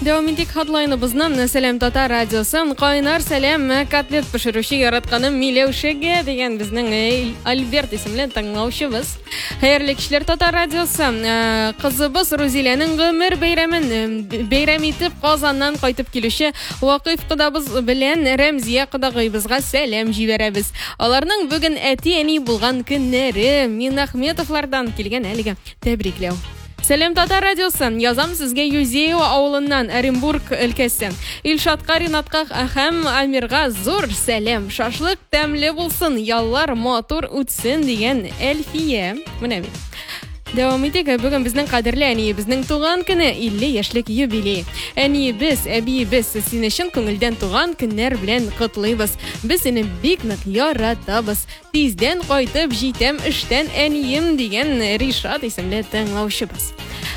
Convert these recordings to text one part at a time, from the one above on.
Devam ettik headline'ımızdan Selam Tatar Radyosu. Kaynar Selam katlet pişirüşü yaratkanım Milevşege degan bizning Albert isimli tanlovchimiz. Hayırlı kişiler Tatar Radyosu. Kızыбыз Ruzilaning ömür bayram etib Qozondan qaytib kelishi vaqif qidabız bilan Ramziya qidag'ybizga selam jiberamiz. Ularning bugun ati-ani bo'lgan kunlari Minahmetovlardan kelgan haliga tabriklaw. Selam Tatar Radyosu. Yazam sizga Yuzeyevo avulundan Оренбург өлкәсе. Илшатка Ринатка һәм Амирга зур сәлам. Шашлык тәмле булсын, яллар матур үтсен дигән Әлфия. Менә бит. Devam ettik. Bugün bizning qadrli әниебезнең туган көне 50 яшьлек юбилей. Әниебез, әбиебез син өчен күңелдән туган көннәр белән котлыйбыз. Без сине бик нык яратабыз. Тиздән кайтып җитәм эштән әнием дигән Ришат исемле тыңлаучыбыз.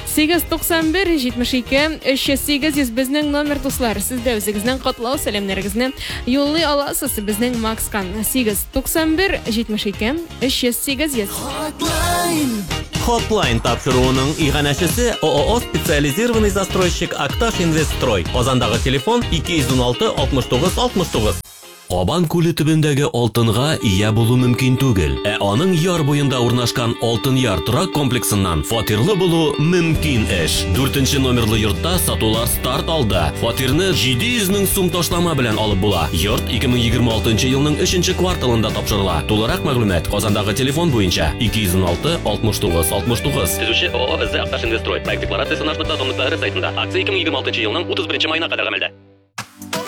891-72-308 безнең номер дуслар. Сез дә үзегезнең котлау сәламнарыгызны юллый аласыз безнең Макскан 891-72-308. Hotline тапшыруының иганәчесе ООО специализированный застройщик Акташ Инвестстрой. Казандагы телефон 216 69 69. Кабан күле төбендәге алтынга ия булу мөмкин түгел. Аның яр буенда урнашкан Алтын яр торак комплексыннан фатирлы булу мөмкин эш. 4-нче номерлы йортта сатулар старт алды. Фатирны 700 мең сум ташлама белән алып була. Йорт 2026 елның 3-нче кварталында тапшырыла. Тулырак мәгълүмат Казандагы телефон буенча 216 69 69. Төзүче ООО Акташ Инвестстрой. Проект декларациясе нашның сайтында. Акция 2026 елның 31 маена кадәр гамәлдә.